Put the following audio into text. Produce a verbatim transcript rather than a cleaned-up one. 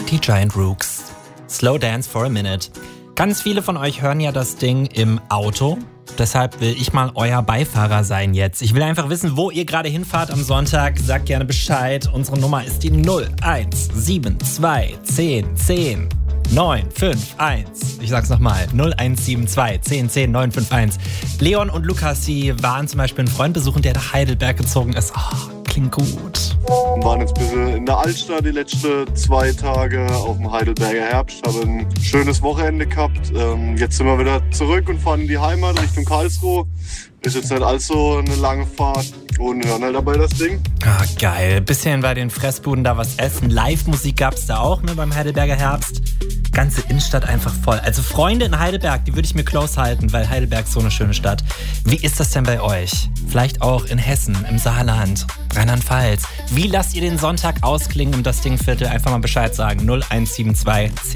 Die Giant Rooks. Slow Dance for a Minute. Ganz viele von euch hören ja das Ding im Auto. Deshalb will ich mal euer Beifahrer sein jetzt. Ich will einfach wissen, wo ihr gerade hinfahrt am Sonntag. Sagt gerne Bescheid. Unsere Nummer ist die null eins sieben zwei zehn zehn neun fünf eins. Ich sag's nochmal. null eins sieben zwei zehn zehn neun fünf eins. Leon und Lukas, sie waren zum Beispiel einen Freund besuchen, der nach Heidelberg gezogen ist. Oh, klingt gut. Wir waren jetzt ein bisschen in der Altstadt die letzten zwei Tage auf dem Heidelberger Herbst. Haben ein schönes Wochenende gehabt. Ähm, jetzt sind wir wieder zurück und fahren in die Heimat Richtung Karlsruhe. Ist jetzt nicht allzu eine lange Fahrt und hören halt dabei das Ding. Ah, geil. Bisschen bei den Fressbuden da was essen. Live-Musik gab's da auch, ne, beim Heidelberger Herbst. Ganze Innenstadt einfach voll. Also Freunde in Heidelberg, die würde ich mir close halten, weil Heidelberg ist so eine schöne Stadt. Wie ist das denn bei euch? Vielleicht auch in Hessen, im Saarland, Rheinland-Pfalz. Wie lasst ihr den Sonntag ausklingen im Das Ding Viertel? Einfach mal Bescheid sagen. null eins sieben zwei zehn